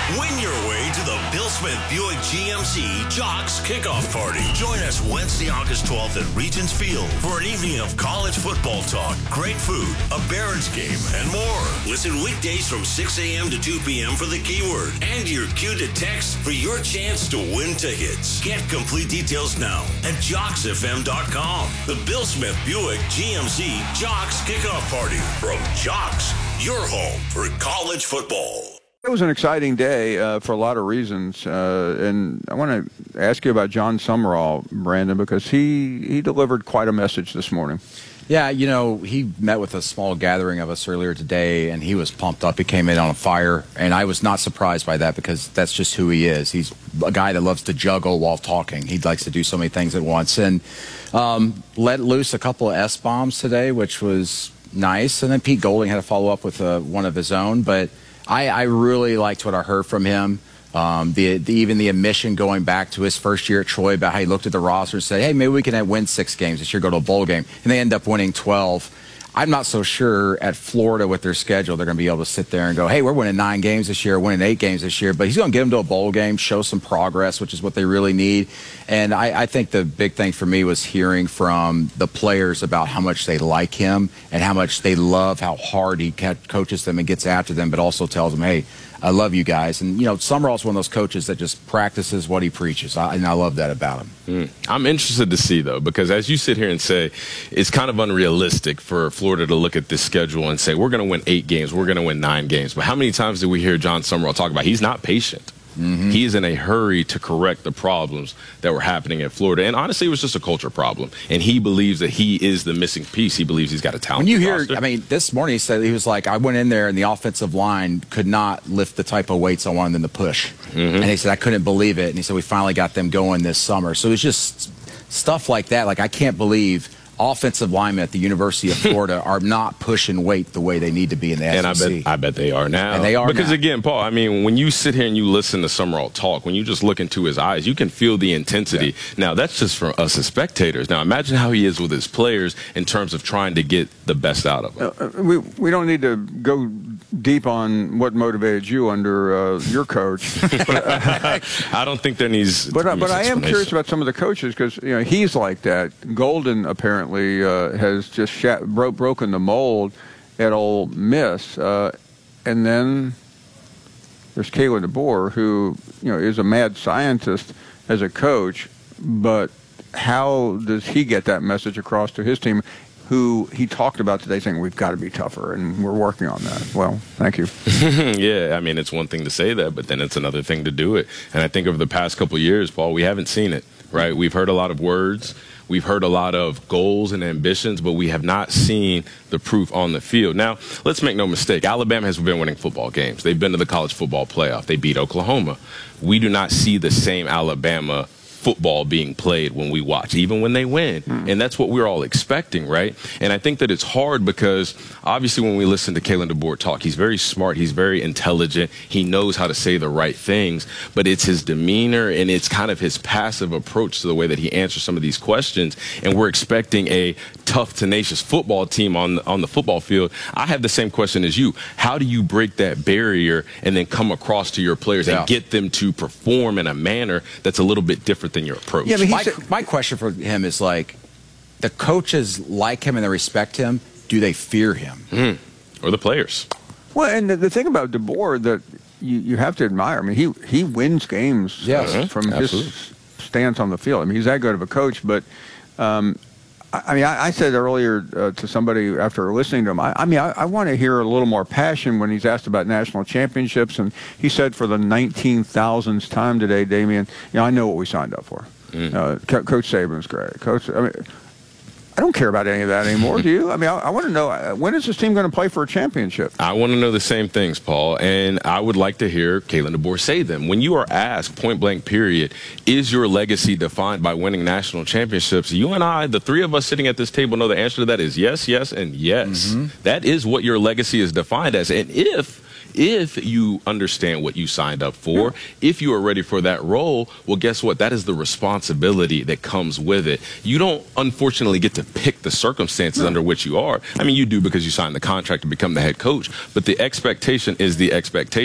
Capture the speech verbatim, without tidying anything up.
Win your way to the Bill Smith Buick G M C Jocks Kickoff Party. Join us Wednesday, August twelfth at Regents Field for an evening of college football talk, great food, a Barons game, and more. Listen weekdays from six a.m. to two p.m. for the keyword and your cue to text for your chance to win tickets. Get complete details now at jocks f m dot com. The Bill Smith Buick G M C Jocks Kickoff Party from Jocks, your home for college football. It was an exciting day uh, for a lot of reasons, uh, and I want to ask you about Jon Sumrall, Brandon, because he, he delivered quite a message this morning. Yeah, you know, he met with a small gathering of us earlier today, and he was pumped up. He came in on fire, and I was not surprised by that because that's just who he is. He's a guy that loves to juggle while talking. He likes to do so many things at once, and um, let loose a couple of S-bombs today, which was nice. And then Pete Golding had to follow up with uh, one of his own, but I, I really liked what I heard from him. Um, the, the even the admission going back to his first year at Troy about how he looked at the roster and said, hey, maybe we can win six games this year, go to a bowl game. And they end up winning twelve. I'm not so sure at Florida with their schedule they're going to be able to sit there and go, hey, we're winning nine games this year, winning eight games this year. But he's going to get them to a bowl game, show some progress, which is what they really need. And I, I think the big thing for me was hearing from the players about how much they like him and how much they love how hard he coaches them and gets after them, but also tells them, hey, I love you guys. And, you know, Sumrall's one of those coaches that just practices what he preaches, I, and I love that about him. Mm. I'm interested to see, though, because as you sit here and say, it's kind of unrealistic for Florida to look at this schedule and say, we're going to win eight games, we're going to win nine games. But how many times do we hear Jon Sumrall talk about he's not patient? Mm-hmm. He is in a hurry to correct the problems that were happening at Florida. And honestly, it was just a culture problem. And he believes that he is the missing piece. He believes he's got a talent. When you hear, roster. I mean, this morning he said, he was like, I went in there and the offensive line could not lift the type of weights I wanted them to push. Mm-hmm. And he said, I couldn't believe it. And he said, we finally got them going this summer. So it's just stuff like that. Like, I can't believe offensive linemen at the University of Florida are not pushing weight the way they need to be in the and S E C. And I bet, I bet they are now. And they are Because, now. again, Paul, I mean, when you sit here and you listen to Sumrall talk, when you just look into his eyes, you can feel the intensity. Yeah. Now, that's just for us as spectators. Now, imagine how he is with his players in terms of trying to get the best out of them. Uh, we, we don't need to go deep on what motivated you under uh, your coach. But, uh, I don't think there needs But, uh, but I am curious about some of the coaches because, you know, he's like that. Golden apparently uh, has has just shat, bro broken the mold at Ole Miss. Uh, and then there's Kalen DeBoer, who, you know, is a mad scientist as a coach, but how does he get that message across to his team, who he talked about today saying, we've got to be tougher, and we're working on that? Well, thank you. Yeah, I mean, it's one thing to say that, but then it's another thing to do it. And I think over the past couple of years, Paul, we haven't seen it, right? We've heard a lot of words. We've heard a lot of goals and ambitions, but we have not seen the proof on the field. Now, let's make no mistake. Alabama has been winning football games. They've been to the college football playoff. They beat Oklahoma. We do not see the same Alabama football being played when we watch, even when they win. Mm. And that's what we're all expecting, right? And I think that it's hard because obviously when we listen to Kalen DeBoer talk, he's very smart, he's very intelligent, he knows how to say the right things, but it's his demeanor and it's kind of his passive approach to the way that he answers some of these questions. And we're expecting a tough, tenacious football team on the, on the football field. I have the same question as you. How do you break that barrier and then come across to your players yeah. and get them to perform in a manner that's a little bit different than your approach? Yeah, but my, my question for him is, like, the coaches like him and they respect him. Do they fear him? Mm. Or the players? Well, and the, the thing about DeBoer that you, you have to admire, I mean, he, he wins games yes, uh, from absolutely. his stance on the field. I mean, he's that good of a coach, but um, I, I mean, I, I said earlier uh, to somebody after listening to him, I, I mean, I, I want to hear a little more passion when he's asked about national championships, and he said for the nineteen thousandth time today, Damian, you know, I know what we signed up for. Mm. Uh, Co Coach Saban's great. Coach, I mean, I don't care about any of that anymore, do you? I mean, I, I want to know, uh, when is this team going to play for a championship? I want to know the same things, Paul, and I would like to hear Kalen DeBoer say them. When you are asked, point blank period, is your legacy defined by winning national championships? You and I, the three of us sitting at this table, know the answer to that is yes, yes, and yes. Mm-hmm. That is what your legacy is defined as. And if If you understand what you signed up for, if you are ready for that role, well, guess what? That is the responsibility that comes with it. You don't, unfortunately, get to pick the circumstances under which you are. I mean, you do because you signed the contract to become the head coach, but the expectation is the expectation.